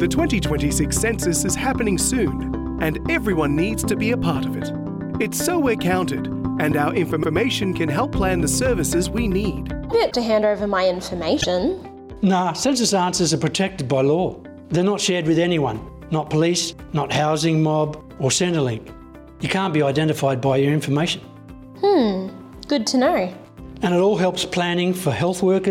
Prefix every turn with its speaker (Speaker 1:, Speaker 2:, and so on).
Speaker 1: The 2026 census is happening soon, and everyone needs to be a part of it. It's so we're counted, and our information can help plan the services we need.
Speaker 2: A bit to hand over my information.
Speaker 3: Nah, census answers are protected by law. They're not shared with anyone, not police, not housing mob or Centrelink. You can't be identified by your information.
Speaker 2: Good to know.
Speaker 3: And it all helps planning for health workers